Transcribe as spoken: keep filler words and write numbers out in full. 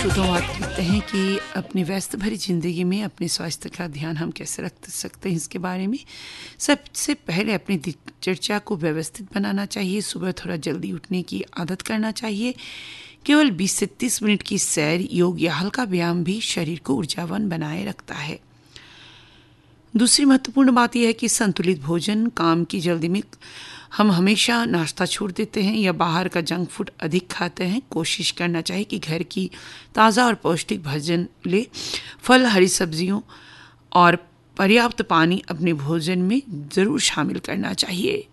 तो बात करते हैं कि अपनी व्यस्त भरी ज़िंदगी में अपने स्वास्थ्य का ध्यान हम कैसे रख सकते हैं। इसके बारे में सबसे पहले अपनी दिनचर्या को व्यवस्थित बनाना चाहिए। सुबह थोड़ा जल्दी उठने की आदत करना चाहिए। केवल बीस से तीस मिनट की सैर, योग या हल्का व्यायाम भी शरीर को ऊर्जावान बनाए रखता है। दूसरी महत्वपूर्ण बात यह है कि संतुलित भोजन। काम की जल्दी में हम हमेशा नाश्ता छोड़ देते हैं या बाहर का जंक फूड अधिक खाते हैं। कोशिश करना चाहिए कि घर की ताज़ा और पौष्टिक भोजन ले। फल, हरी सब्जियों और पर्याप्त पानी अपने भोजन में ज़रूर शामिल करना चाहिए।